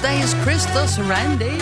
Day ist Christus Randy.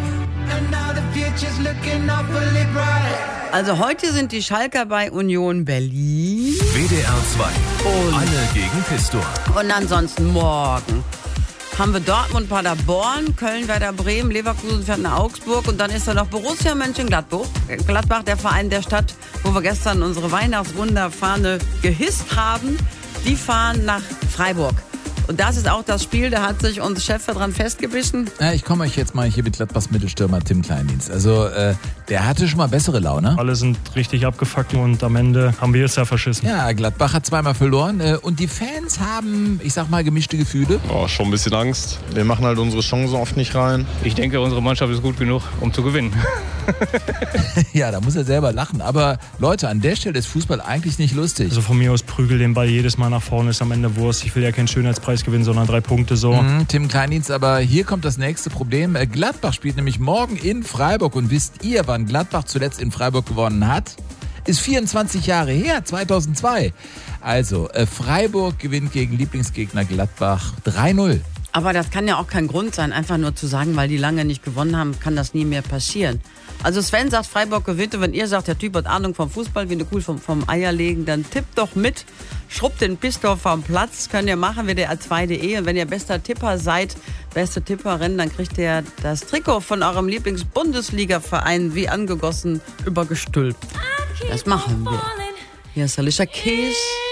Also heute sind die Schalker bei Union Berlin. WDR 2. Und Alle gegen Pistor. Und ansonsten morgen haben wir Dortmund, Paderborn, Köln, Werder Bremen, Leverkusen fährt nach Augsburg und dann ist da noch Borussia Mönchengladbach, der Verein der Stadt, wo wir gestern unsere Weihnachtswunderfahne gehisst haben. Die fahren nach Freiburg. Und das ist auch das Spiel, da hat sich unser Chef dran festgebissen. Ja, ich komme euch jetzt mal hier mit Gladbachs Mittelstürmer Tim Kleindienst. Also der hatte schon mal bessere Laune. Alle sind richtig abgefuckt und am Ende haben wir es ja verschissen. Ja, Gladbach hat zweimal verloren und die Fans haben, ich sag mal, gemischte Gefühle. Oh, schon ein bisschen Angst. Wir machen halt unsere Chancen oft nicht rein. Ich denke, unsere Mannschaft ist gut genug, um zu gewinnen. Ja, da muss er selber lachen. Aber Leute, an der Stelle ist Fußball eigentlich nicht lustig. Also von mir aus prügel den Ball jedes Mal nach vorne, ist am Ende Wurst. Ich will ja keinen Schönheitspreis gewinnen, sondern 3 Punkte so. Tim Kleindienst, aber hier kommt das nächste Problem. Gladbach spielt nämlich morgen in Freiburg. Und wisst ihr, wann Gladbach zuletzt in Freiburg gewonnen hat? Ist 24 Jahre her, 2002. Also, Freiburg gewinnt gegen Lieblingsgegner Gladbach 3-0. Aber das kann ja auch kein Grund sein, einfach nur zu sagen, weil die lange nicht gewonnen haben, kann das nie mehr passieren. Also Sven sagt, Freiburg gewinnt und wenn ihr sagt, der Typ hat Ahnung vom Fußball, wie eine Kuh vom Eierlegen, dann tippt doch mit, schrubbt den Pistor vom Platz, könnt ihr machen, WDR2.de und wenn ihr bester Tipper seid, beste Tipperin, dann kriegt ihr das Trikot von eurem Lieblings-Bundesliga-Verein wie angegossen übergestülpt. Das machen wir. Hier ist Alicia Keys.